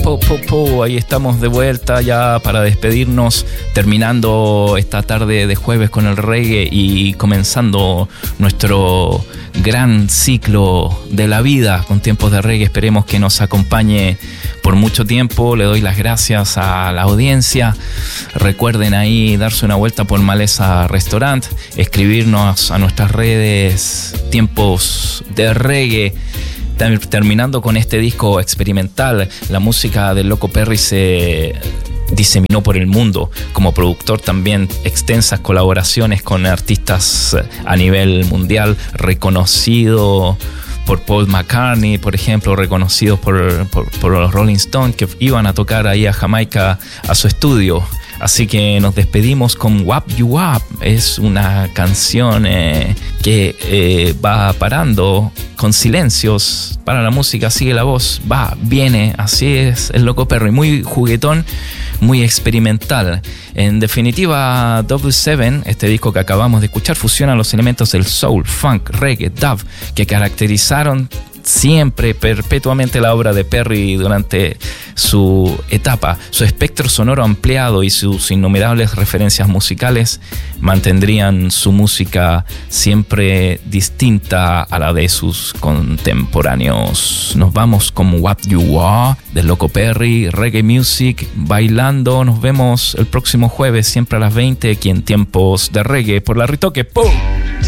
Ahí estamos de vuelta ya para despedirnos, terminando esta tarde de jueves con el reggae y comenzando nuestro gran ciclo de la vida con tiempos de reggae. Esperemos que nos acompañe por mucho tiempo. Le doy las gracias a la audiencia. Recuerden ahí darse una vuelta por Maleza Restaurant, escribirnos a nuestras redes Tiempos de Reggae. Terminando con este disco experimental, la música del Loco Perry se diseminó por el mundo. Como productor también extensas colaboraciones con artistas a nivel mundial, reconocido por Paul McCartney, por ejemplo, reconocidos por los Rolling Stones, que iban a tocar ahí a Jamaica a su estudio. Así que nos despedimos con Wap You Up. Es una canción que va parando con silencios para la música. Sigue la voz, va, viene. Así es el Loco Perry. Muy juguetón, muy experimental. En definitiva, Double Seven, este disco que acabamos de escuchar, fusiona los elementos del soul, funk, reggae, dub, que caracterizaron siempre, perpetuamente la obra de Perry durante su etapa. Su espectro sonoro ampliado y sus innumerables referencias musicales mantendrían su música siempre distinta a la de sus contemporáneos. Nos vamos con What You Are del Loco Perry, Reggae Music, bailando. Nos vemos el próximo jueves, siempre a las 20, aquí en Tiempos de Reggae por La Ritoque. ¡Pum!